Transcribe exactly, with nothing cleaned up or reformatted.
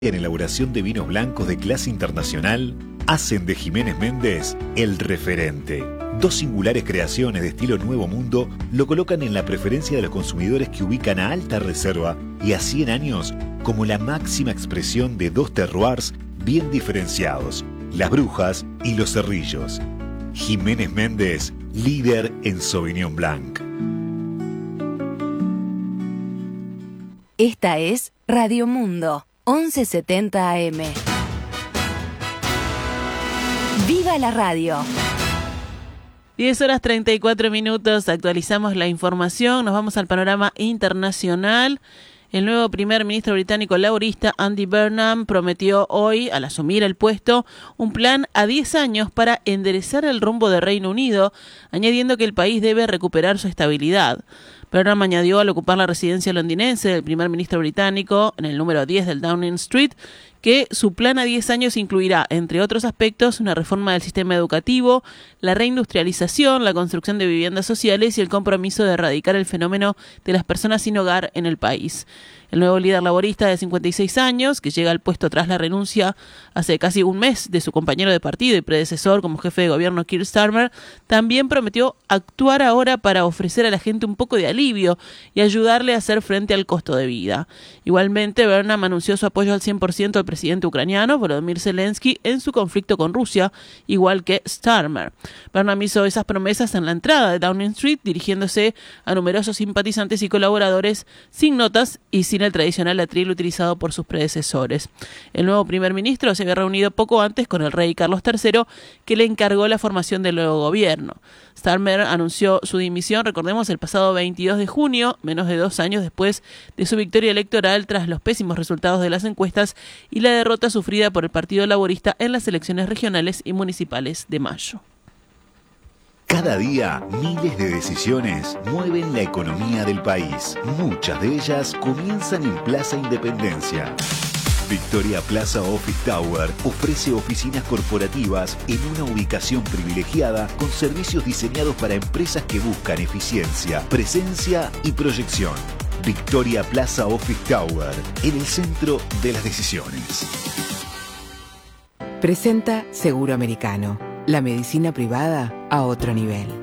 En elaboración de vinos blancos de clase internacional, hacen de Jiménez Méndez el referente. Dos singulares creaciones de estilo Nuevo Mundo lo colocan en la preferencia de los consumidores que ubican a Alta Reserva y a cien años como la máxima expresión de dos terroirs bien diferenciados, las Brujas y los Cerrillos. Jiménez Méndez, líder en Sauvignon Blanc. Esta es Radio Mundo, once setenta A M. ¡Viva la radio! diez horas treinta y cuatro minutos, actualizamos la información, nos vamos al panorama internacional. El nuevo primer ministro británico laborista Andy Burnham prometió hoy, al asumir el puesto, un plan a diez años para enderezar el rumbo de Reino Unido, añadiendo que el país debe recuperar su estabilidad. Burnham añadió al ocupar la residencia londinense del primer ministro británico en el número diez del Downing Street que su plan a diez años incluirá, entre otros aspectos, una reforma del sistema educativo, la reindustrialización, la construcción de viviendas sociales y el compromiso de erradicar el fenómeno de las personas sin hogar en el país. El nuevo líder laborista de cincuenta y seis años, que llega al puesto tras la renuncia hace casi un mes de su compañero de partido y predecesor como jefe de gobierno Keir Starmer, también prometió actuar ahora para ofrecer a la gente un poco de alivio y ayudarle a hacer frente al costo de vida. Igualmente, Burnham anunció su apoyo al cien por ciento al presidente ucraniano Volodymyr Zelensky en su conflicto con Rusia, igual que Starmer. Burnham hizo esas promesas en la entrada de Downing Street, dirigiéndose a numerosos simpatizantes y colaboradores sin notas y sin el tradicional atril utilizado por sus predecesores. El nuevo primer ministro se había reunido poco antes con el rey Carlos tercero, que le encargó la formación del nuevo gobierno. Starmer anunció su dimisión, recordemos, el pasado veintidós de junio, menos de dos años después de su victoria electoral tras los pésimos resultados de las encuestas y la derrota sufrida por el Partido Laborista en las elecciones regionales y municipales de mayo. Cada día, miles de decisiones mueven la economía del país. Muchas de ellas comienzan en Plaza Independencia. Victoria Plaza Office Tower ofrece oficinas corporativas en una ubicación privilegiada con servicios diseñados para empresas que buscan eficiencia, presencia y proyección. Victoria Plaza Office Tower, en el centro de las decisiones. Presenta Seguro Americano, la medicina privada a otro nivel.